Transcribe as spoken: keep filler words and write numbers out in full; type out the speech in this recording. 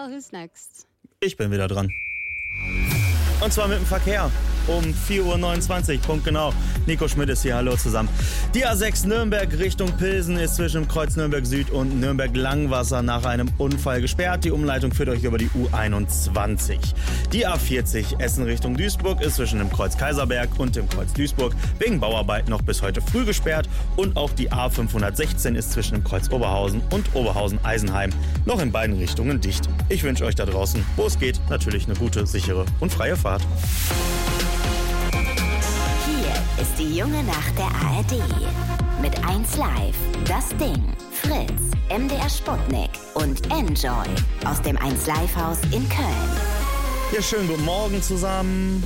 Well, who's next? Ich bin wieder dran. Und zwar mit dem Verkehr. Um vier Uhr neunundzwanzig, Punkt genau. Nico Schmidt ist hier, hallo zusammen. Die A sechs Nürnberg Richtung Pilsen ist zwischen dem Kreuz Nürnberg Süd und Nürnberg Langwasser nach einem Unfall gesperrt. Die Umleitung führt euch über die U einundzwanzig. Die A vierzig Essen Richtung Duisburg ist zwischen dem Kreuz Kaiserberg und dem Kreuz Duisburg wegen Bauarbeit noch bis heute früh gesperrt. Und auch die A fünfhundertsechzehn ist zwischen dem Kreuz Oberhausen und Oberhausen-Eisenheim noch in beiden Richtungen dicht. Ich wünsche euch da draußen, wo es geht, natürlich eine gute, sichere und freie Fahrt. Ist die junge Nacht der A R D. Mit eins Live, Das Ding, Fritz, M D R Sputnik und Enjoy aus dem eins Live Haus in Köln. Ja, schönen guten Morgen zusammen.